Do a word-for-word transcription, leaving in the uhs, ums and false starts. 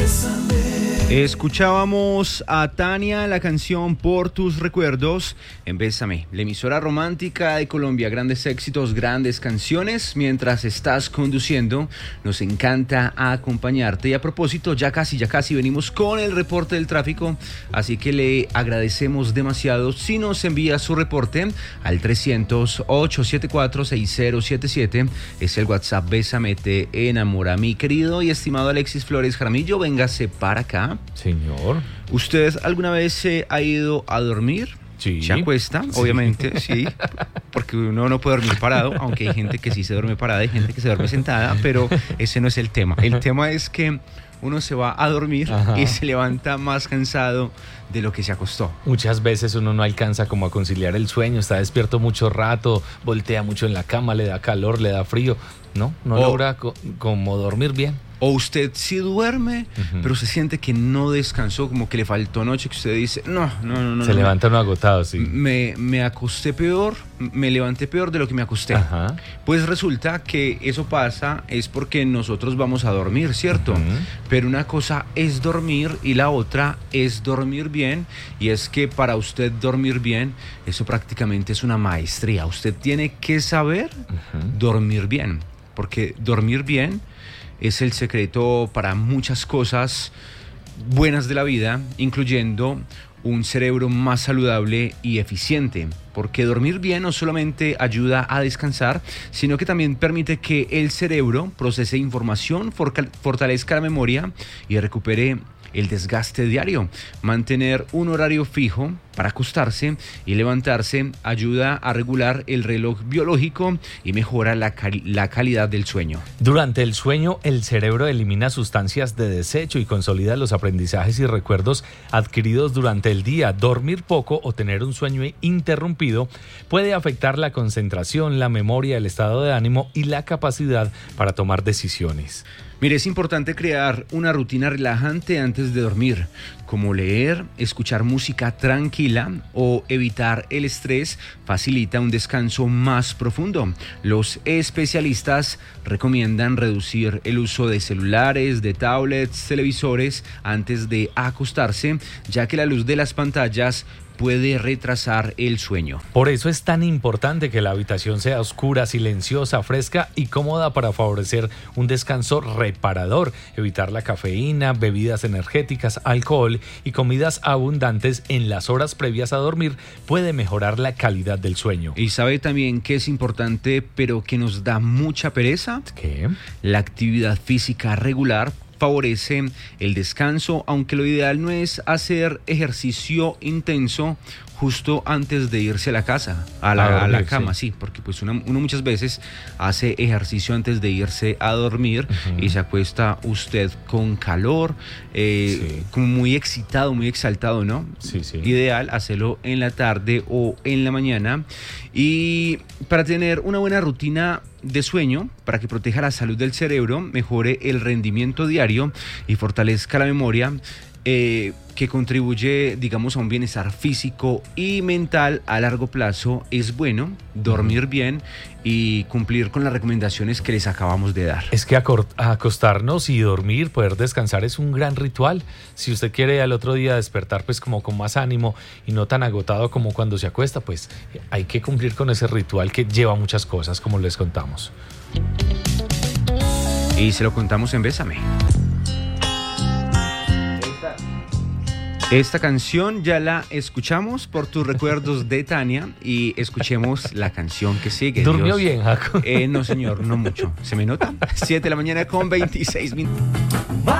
Escuchábamos a Tania, la canción Por tus recuerdos en Bésame, la emisora romántica de Colombia. Grandes éxitos, grandes canciones. Mientras estás conduciendo, nos encanta acompañarte. Y a propósito, ya casi, ya casi venimos con el reporte del tráfico, así que le agradecemos demasiado si nos envía su reporte al trescientos, ochocientos setenta y cuatro, sesenta siete siete. Es el WhatsApp Bésame, te enamora. Mi querido y estimado Alexis Flores Jaramillo, véngase para acá. Señor. ¿Usted alguna vez se ha ido a dormir? Sí. Se acuesta, sí. Obviamente, sí, porque uno no puede dormir parado, aunque hay gente que sí se duerme parada, hay gente que se duerme sentada, pero ese no es el tema. El tema es que uno se va a dormir, ajá, y se levanta más cansado de lo que se acostó. Muchas veces uno no alcanza como a conciliar el sueño, está despierto mucho rato, voltea mucho en la cama, le da calor, le da frío, ¿no? No o, logra co- como dormir bien. O usted sí duerme, uh-huh, pero se siente que no descansó, como que le faltó noche, que usted dice, no, no, no, no. Se no, levanta uno agotado, sí. Me, me acosté peor, me levanté peor de lo que me acosté. Ajá. Pues resulta que eso pasa es porque nosotros vamos a dormir, ¿cierto? Uh-huh. Pero una cosa es dormir y la otra es dormir bien. Y es que para usted dormir bien, eso prácticamente es una maestría. Usted tiene que saber uh-huh. dormir bien, porque dormir bien es el secreto para muchas cosas buenas de la vida, incluyendo un cerebro más saludable y eficiente. Porque dormir bien no solamente ayuda a descansar, sino que también permite que el cerebro procese información, fortalezca la memoria y recupere el desgaste diario. Mantener un horario fijo para acostarse y levantarse ayuda a regular el reloj biológico y mejora la, cal- la calidad del sueño. Durante el sueño, el cerebro elimina sustancias de desecho y consolida los aprendizajes y recuerdos adquiridos durante el día. Dormir poco o tener un sueño interrumpido puede afectar la concentración, la memoria, el estado de ánimo y la capacidad para tomar decisiones. Mire, es importante crear una rutina relajante antes de dormir, como leer, escuchar música tranquila o evitar el estrés facilita un descanso más profundo. Los especialistas recomiendan reducir el uso de celulares, de tablets, televisores antes de acostarse, ya que la luz de las pantallas puede retrasar el sueño. Por eso es tan importante que la habitación sea oscura, silenciosa, fresca y cómoda para favorecer un descanso reparador. Evitar la cafeína, bebidas energéticas, alcohol y comidas abundantes en las horas previas a dormir puede mejorar la calidad del sueño. ¿Y sabe también que es importante, pero que nos da mucha pereza? ¿Qué? La actividad física regular favorece el descanso, aunque lo ideal no es hacer ejercicio intenso justo antes de irse a la casa, a la, a dormir, a la cama, sí, sí porque pues uno, uno muchas veces hace ejercicio antes de irse a dormir, uh-huh, y se acuesta usted con calor, eh, sí, como muy excitado, muy exaltado, ¿no? Sí, sí. Ideal hacerlo en la tarde o en la mañana. Y para tener una buena rutina de sueño, para que proteja la salud del cerebro, mejore el rendimiento diario y fortalezca la memoria, eh, que contribuye, digamos, a un bienestar físico y mental a largo plazo, es bueno dormir bien y cumplir con las recomendaciones que les acabamos de dar. Es que acor- acostarnos y dormir, poder descansar es un gran ritual. Si usted quiere al otro día despertar pues como con más ánimo y no tan agotado como cuando se acuesta, pues hay que cumplir con ese ritual que lleva muchas cosas, como les contamos. Y se lo contamos en Bésame. Esta canción ya la escuchamos, Por tus recuerdos, de Tania, y escuchemos la canción que sigue. ¿Durmió Dios. bien, Jaco? Eh, no, señor, no mucho. ¿Se me nota? siete de la mañana con veintiséis minutos.